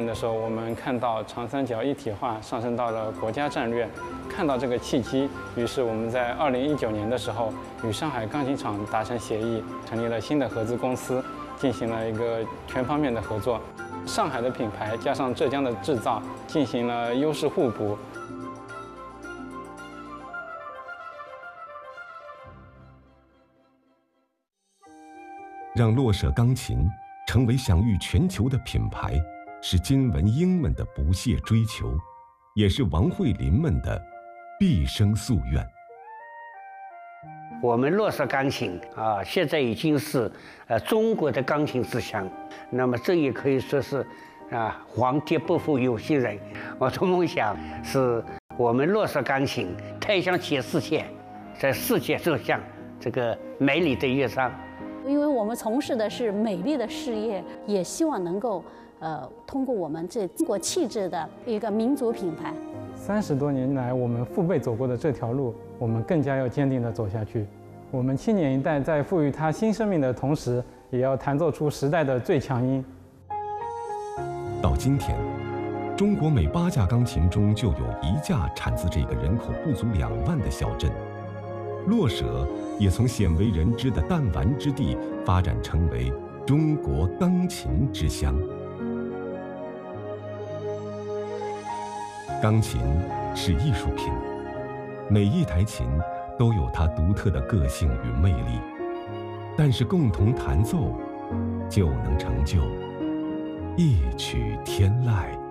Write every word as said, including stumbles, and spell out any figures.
的时候，我们看到长三角一体化上升到了国家战略，看到这个契机，于是我们在二零一九年的时候与上海钢琴厂达成协议，成立了新的合资公司，进行了一个全方面的合作。上海的品牌加上浙江的制造，进行了优势互补。 让洛舍钢琴成为享誉全球的品牌，是金文英们的不懈追求，也是王慧林们的毕生夙愿。 我们洛舍钢琴啊，现在已经是呃中国的钢琴之乡。那么这也可以说是啊，皇天不负有心人。我的梦想是我们洛舍钢琴推向全世界，在世界走向这个美丽的乐章。 因为我们从事的是美丽的事业，也希望能够呃通过我们这中国气质的一个民族品牌。 三十多年来，我们父辈走过的这条路，我们更加要坚定地走下去。我们青年一代在赋予它新生命的同时，也要弹奏出时代的最强音。 到今天，中国每八架钢琴中就有一架产自这个人口不足两万的小镇。洛舍也从鲜为人知的弹丸之地发展成为中国钢琴之乡。钢琴是艺术品，每一台琴都有它独特的个性与魅力，但是共同弹奏就能成就一曲天籁。